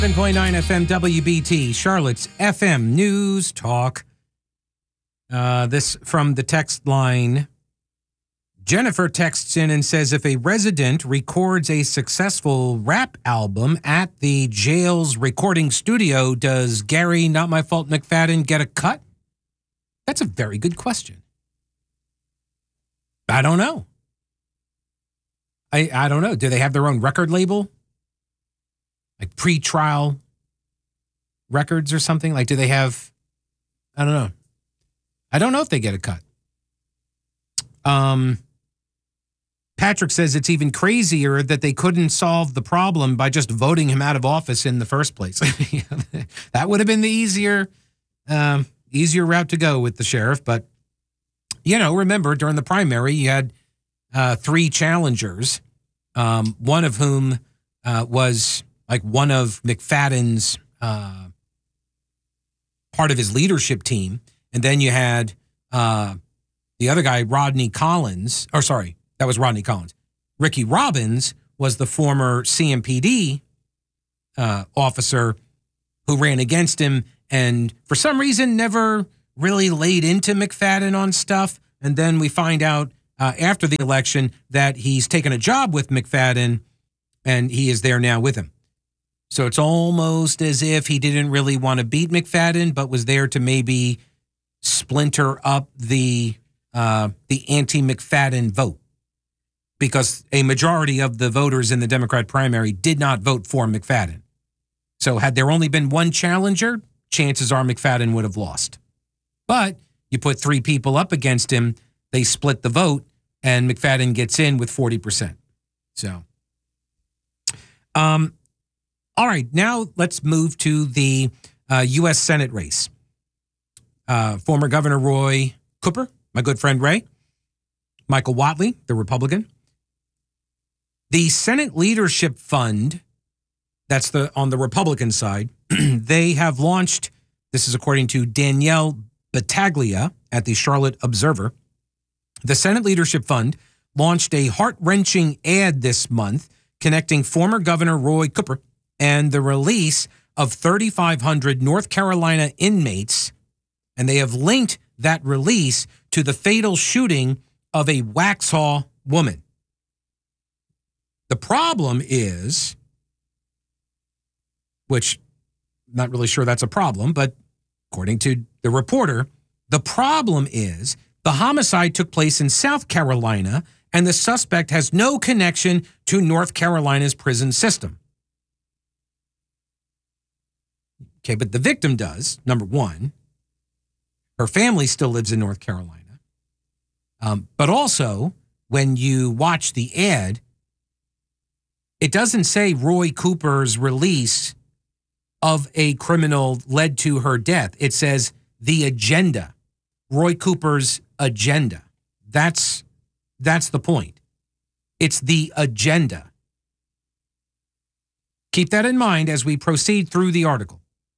7.9 FM WBT, Charlotte's FM News Talk. This from the text line. Jennifer texts in and says, if a resident records a successful rap album at the jail's recording studio, does Gary Not My Fault McFadden get a cut? That's a very good question. I don't know. I don't know. Do they have their own record label? Like pre-trial records or something? Like, do they have, I don't know. I don't know if they get a cut. Patrick says it's even crazier that they couldn't solve the problem by just voting him out of office in the first place. That would have been the easier route to go with the sheriff. But, remember, during the primary, you had 3 challengers, one of whom was like one of McFadden's part of his leadership team. And then you had the other guy, Rodney Collins. That was Rodney Collins. Ricky Robbins was the former CMPD officer who ran against him and for some reason never really laid into McFadden on stuff. And then we find out after the election that he's taken a job with McFadden and he is there now with him. So it's almost as if he didn't really want to beat McFadden, but was there to maybe splinter up the anti-McFadden vote, because a majority of the voters in the Democrat primary did not vote for McFadden. So had there only been one challenger, chances are McFadden would have lost. But you put 3 people up against him, they split the vote, and McFadden gets in with 40%. So, all right, now let's move to the U.S. Senate race. Former Governor Roy Cooper, my good friend Ray, Michael Whatley, the Republican. The Senate Leadership Fund, that's on the Republican side, they have launched, this is according to Danielle Battaglia at the Charlotte Observer, the Senate Leadership Fund launched a heart-wrenching ad this month connecting former Governor Roy Cooper and the release of 3,500 North Carolina inmates, and they have linked that release to the fatal shooting of a Waxhaw woman. The problem is, which I'm not really sure that's a problem, but according to the reporter, the problem is the homicide took place in South Carolina and the suspect has no connection to North Carolina's prison system. Okay, but the victim does, number one. Her family still lives in North Carolina. But also, when you watch the ad, it doesn't say Roy Cooper's release of a criminal led to her death. It says the agenda, Roy Cooper's agenda. That's the point. It's the agenda. Keep that in mind as we proceed through the article.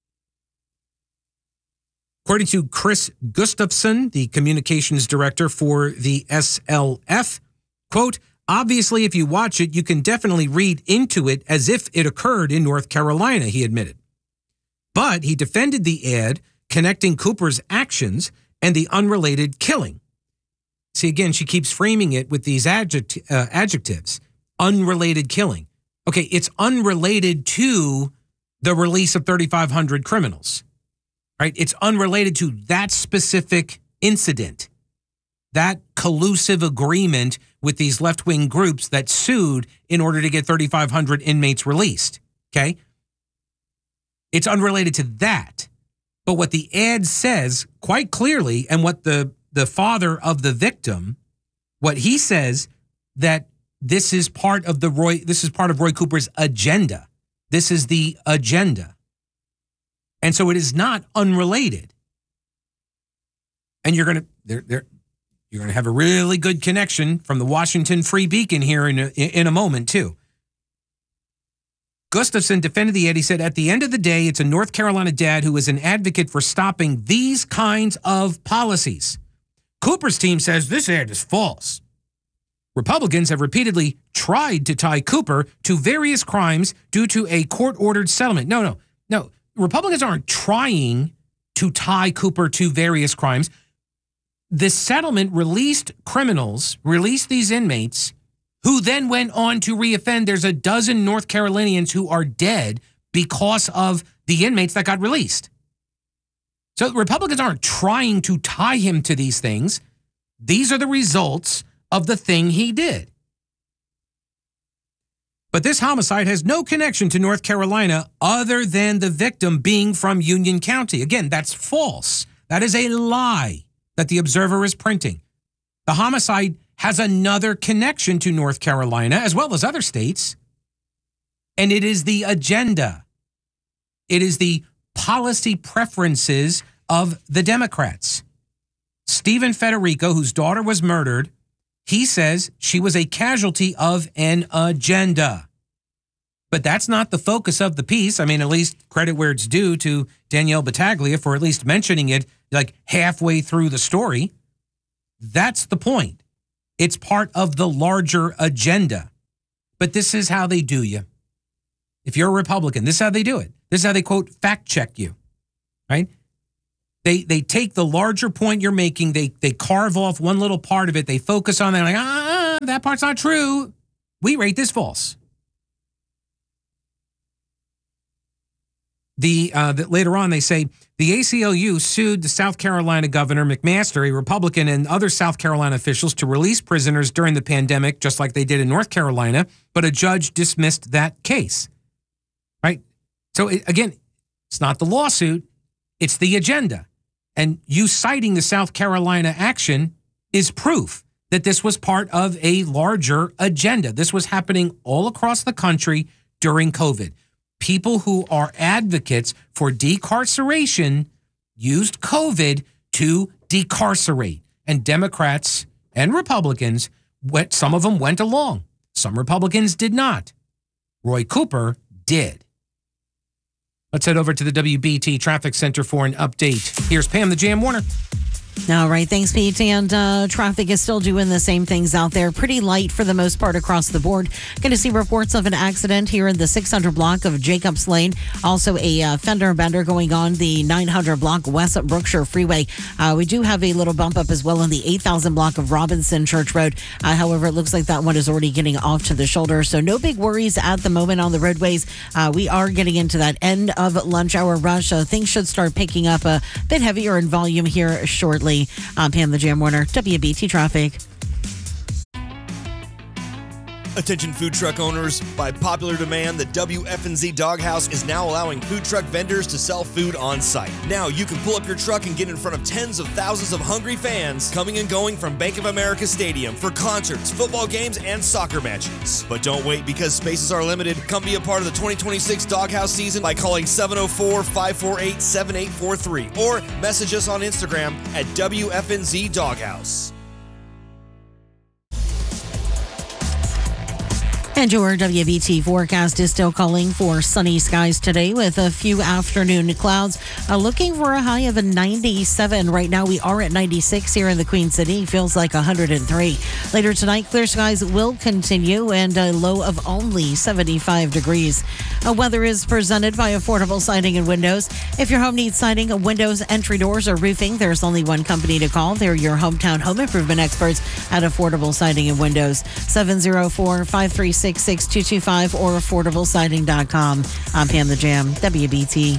According to Chris Gustafson, the communications director for the SLF, quote, obviously, if you watch it, you can definitely read into it as if it occurred in North Carolina, he admitted. But he defended the ad connecting Cooper's actions and the unrelated killing. See, again, she keeps framing it with these adjectives. Unrelated killing. Okay, it's unrelated to the release of 3,500 criminals. Right? It's unrelated to that specific incident, that collusive agreement with these left-wing groups that sued in order to get 3,500 inmates released. Okay? It's unrelated to that. But what the ad says quite clearly, and what the father of the victim, what he says, that this is part of Roy Cooper's agenda. This is the agenda. And so it is not unrelated. And you're going to have a really good connection from the Washington Free Beacon here in a moment too. Gustafson defended the ad. He said, at the end of the day, it's a North Carolina dad who is an advocate for stopping these kinds of policies. Cooper's team says this ad is false. Republicans have repeatedly tried to tie Cooper to various crimes due to a court-ordered settlement. No. Republicans aren't trying to tie Cooper to various crimes. The settlement released these inmates who then went on to reoffend. There's a dozen North Carolinians who are dead because of the inmates that got released. So Republicans aren't trying to tie him to these things. These are the results of the thing he did. But this homicide has no connection to North Carolina other than the victim being from Union County. Again, that's false. That is a lie that the Observer is printing. The homicide has another connection to North Carolina as well as other states, and it is the agenda. It is the policy preferences of the Democrats. Stephen Federico, whose daughter was murdered, he says she was a casualty of an agenda. But that's not the focus of the piece. I mean, at least credit where it's due to Danielle Battaglia for at least mentioning it like halfway through the story. That's the point. It's part of the larger agenda. But this is how they do you. If you're a Republican, this is how they do it. This is how they, quote, fact check you, right? They take the larger point you're making, they carve off one little part of it, they focus on that, like, that part's not true. We rate this false. Later on, they say the ACLU sued the South Carolina Governor McMaster, a Republican, and other South Carolina officials to release prisoners during the pandemic, just like they did in North Carolina, but a judge dismissed that case, right? So, again, it's not the lawsuit, it's the agenda. And you citing the South Carolina action is proof that this was part of a larger agenda. This was happening all across the country during COVID. People who are advocates for decarceration used COVID to decarcerate. And Democrats and Republicans, some of them went along. Some Republicans did not. Roy Cooper did. Let's head over to the WBT Traffic Center for an update. Here's Pam the Jam Warner. All right. Thanks, Pete. And traffic is still doing the same things out there. Pretty light for the most part across the board. Going to see reports of an accident here in the 600 block of Jacobs Lane. Also a fender bender going on the 900 block West Brookshire Freeway. We do have a little bump up as well in the 8000 block of Robinson Church Road. However, it looks like that one is already getting off to the shoulder. So no big worries at the moment on the roadways. We are getting into that end of lunch hour rush. Things should start picking up a bit heavier in volume here shortly. I'm Pam the Jam Warner, WBT Traffic. Attention food truck owners, by popular demand, the WFNZ Doghouse is now allowing food truck vendors to sell food on site. Now you can pull up your truck and get in front of tens of thousands of hungry fans coming and going from Bank of America Stadium for concerts, football games, and soccer matches. But don't wait, because spaces are limited. Come be a part of the 2026 Doghouse season by calling 704-548-7843 or message us on Instagram at WFNZ Doghouse. And your WBT forecast is still calling for sunny skies today with a few afternoon clouds. Looking for a high of a 97. Right now we are at 96 here in the Queen City. Feels like 103. Later tonight, clear skies will continue and a low of only 75 degrees. Weather is presented by Affordable Siding and Windows. If your home needs siding, windows, entry doors, or roofing, there's only one company to call. They're your hometown home improvement experts at Affordable Siding and Windows. 704-536-6225 or affordablesiding.com. I'm Pam the Jam, WBT.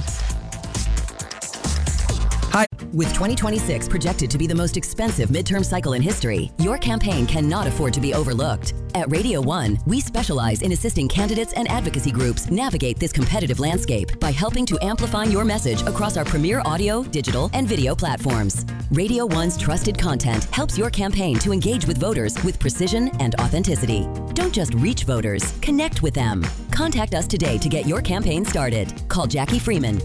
Hi. With 2026 projected to be the most expensive midterm cycle in history, your campaign cannot afford to be overlooked. At Radio 1, we specialize in assisting candidates and advocacy groups navigate this competitive landscape by helping to amplify your message across our premier audio, digital, and video platforms. Radio 1's trusted content helps your campaign to engage with voters with precision and authenticity. Don't just reach voters, connect with them. Contact us today to get your campaign started. Call Jackie Freeman,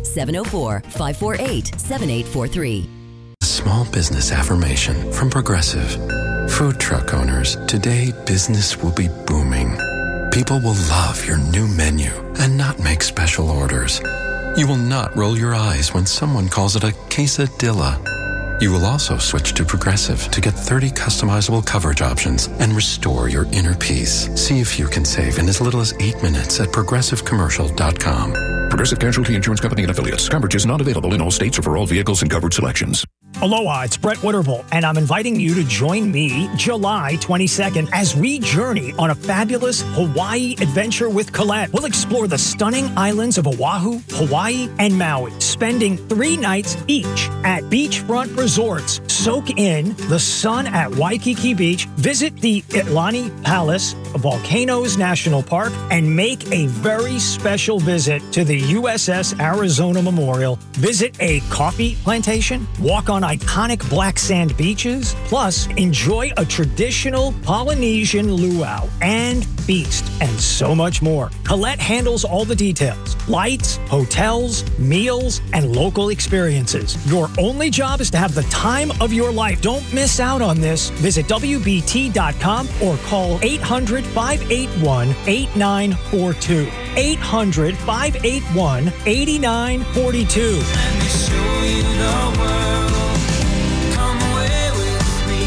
704-548-7843. Small business affirmation from Progressive. Food truck owners, today business will be booming. People will love your new menu and not make special orders. You will not roll your eyes when someone calls it a quesadilla. You will also switch to Progressive to get 30 customizable coverage options and restore your inner peace. See if you can save in as little as 8 minutes at progressivecommercial.com. Progressive Casualty Insurance Company and Affiliates. Coverage is not available in all states or for all vehicles and covered selections. Aloha, it's Brett Witterbull, and I'm inviting you to join me July 22nd as we journey on a fabulous Hawaii adventure with Colette. We'll explore the stunning islands of Oahu, Hawaii, and Maui, spending 3 nights each at beachfront resorts. Soak in the sun at Waikiki Beach, visit the Iolani Palace, Volcanoes National Park, and make a very special visit to the USS Arizona Memorial. Visit a coffee plantation, walk on iconic black sand beaches, plus enjoy a traditional Polynesian luau and feast, and so much more. Colette handles all the details: flights, hotels, meals, and local experiences. Your only job is to have the time of your life. Don't miss out on this. Visit WBT.com or call 800-581-8942. 800-581-8942. Let me show you the world. Come away with me.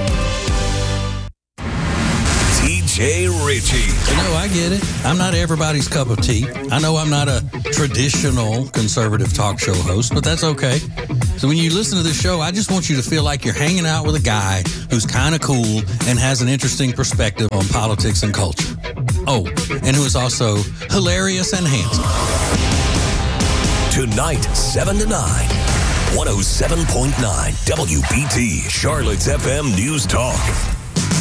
TJ Ritchie. You know, I get it. I'm not everybody's cup of tea. I know I'm not a traditional conservative talk show host, but that's okay. So when you listen to this show, I just want you to feel like you're hanging out with a guy who's kind of cool and has an interesting perspective on politics and culture. Oh, and who is also hilarious and handsome. Tonight, 7 to 9. 107.9 WBT, Charlotte's FM News Talk.